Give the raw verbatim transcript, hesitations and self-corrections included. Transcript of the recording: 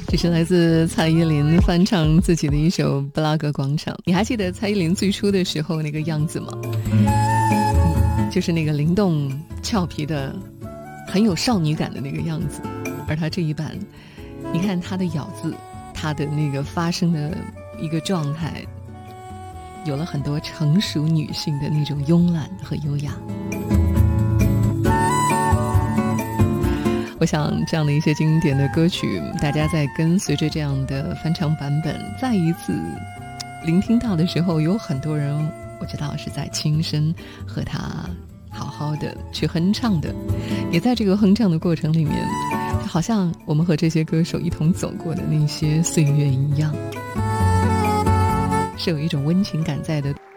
这是来自蔡依林翻唱自己的一首《布拉格广场》。你还记得蔡依林最初的时候那个样子吗？嗯，就是那个灵动俏皮的很有少女感的那个样子。而她这一版，你看她的咬字，她的那个发声的一个状态，有了很多成熟女性的那种慵懒和优雅。我想这样的一些经典的歌曲，大家在跟随着这样的翻唱版本再一次聆听到的时候，有很多人我知道是在亲身和他好好的去哼唱的，也在这个哼唱的过程里面，好像我们和这些歌手一同走过的那些岁月一样，是有一种温情感在的。